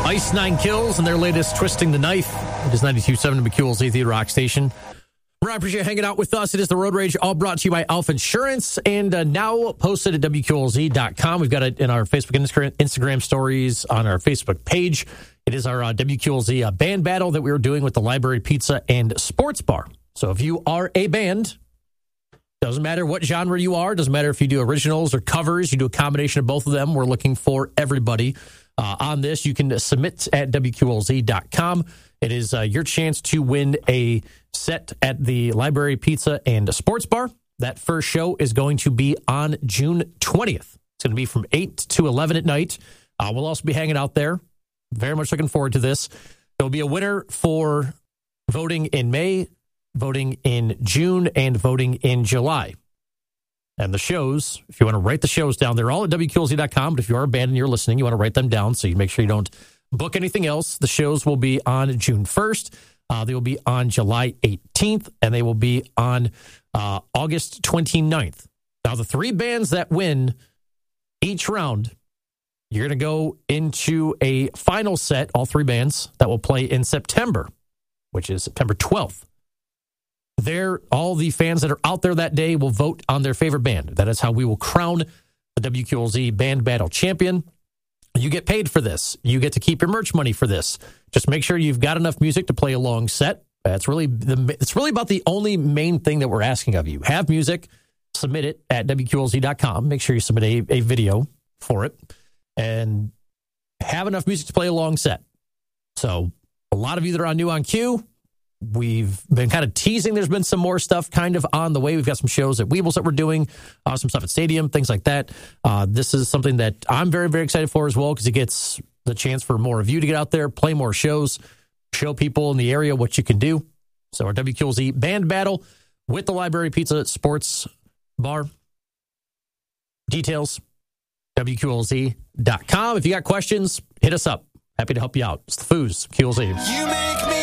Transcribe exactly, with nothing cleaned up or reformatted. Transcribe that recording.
Ice Nine Kills and their latest Twisting the Knife. It is ninety-two point seven W Q L Z, the Rock Station. I appreciate you hanging out with us. It is the Road Rage, all brought to you by Alpha Insurance, and uh, now posted at W Q L Z dot com. We've got it in our Facebook and Instagram stories on our Facebook page. It is our uh, W Q L Z uh, band battle that we were doing with the Library Pizza and Sports Bar. So if you are a band, doesn't matter what genre you are, doesn't matter if you do originals or covers, you do a combination of both of them. We're looking for everybody uh, on this. You can submit at W Q L Z dot com. It is uh, your chance to win a set at the Library Pizza and Sports Bar. That first show is going to be on June twentieth. It's going to be from eight to eleven at night. Uh, we'll also be hanging out there. Very much looking forward to this. There will be a winner for voting in May, voting in June, and voting in July. And the shows, if you want to write the shows down, they're all at W Q L Z dot com. But if you are a band and you're listening, you want to write them down so you make sure you don't book anything else. The shows will be on June first. Uh, they will be on July eighteenth, and they will be on uh, August twenty-ninth. Now, the three bands that win each round, you're going to go into a final set, all three bands, that will play in September, which is September twelfth. There, all the fans that are out there that day will vote on their favorite band. That is how we will crown the W Q L Z Band Battle Champion. You get paid for this. You get to keep your merch money for this. Just make sure you've got enough music to play a long set. That's really the, it's really about the only main thing that we're asking of you. Have music, submit it at W Q L Z dot com. Make sure you submit a, a video for it, and have enough music to play a long set. So a lot of you that are on New on Q, we've been kind of teasing. There's been some more stuff kind of on the way. We've got some shows at Weebles that we're doing, uh, some stuff at Stadium, things like that. Uh, this is something that I'm very, very excited for as well, because it gets the chance for more of you to get out there, play more shows, show people in the area what you can do. So our W Q L Z band battle with the Library Pizza Sports Bar. Details, W Q L Z dot com. If you got questions, hit us up. Happy to help you out. It's the Foos, Q L Z. You make me